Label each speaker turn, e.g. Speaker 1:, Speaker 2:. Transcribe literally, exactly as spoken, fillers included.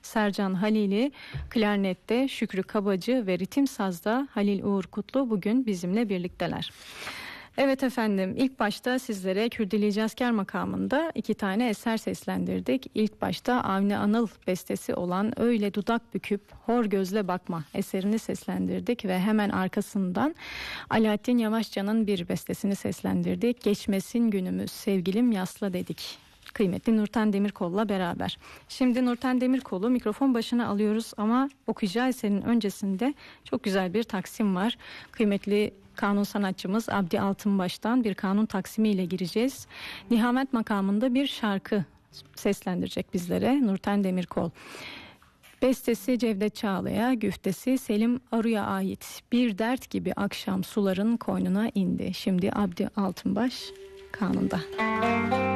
Speaker 1: Sercan Halili, klarnette Şükrü Kabacı ve ritim sazda Halil Uğur Kutlu bugün bizimle birlikteler. Evet efendim, ilk başta sizlere Kürdili Cazker makamında iki tane eser seslendirdik. İlk başta Avni Anıl bestesi olan Öyle Dudak Büküp Hor Gözle Bakma eserini seslendirdik ve hemen arkasından Alaaddin Yavaşcan'ın bir bestesini seslendirdik. Geçmesin günümüz sevgilim yasla dedik. Kıymetli Nurten Demirkol'la beraber. Şimdi Nurten Demirkol'u mikrofon başına alıyoruz ama okuyacağı eserin öncesinde çok güzel bir taksim var. Kıymetli kanun sanatçımız Abdi Altınbaş'tan bir kanun taksimiyle gireceğiz. Nihamet makamında bir şarkı seslendirecek bizlere Nurten Demirkol. Bestesi Cevdet Çağla'ya, güftesi Selim Arı'ya ait. Bir dert gibi akşam suların koynuna indi. Şimdi Abdi Altınbaş kanunda.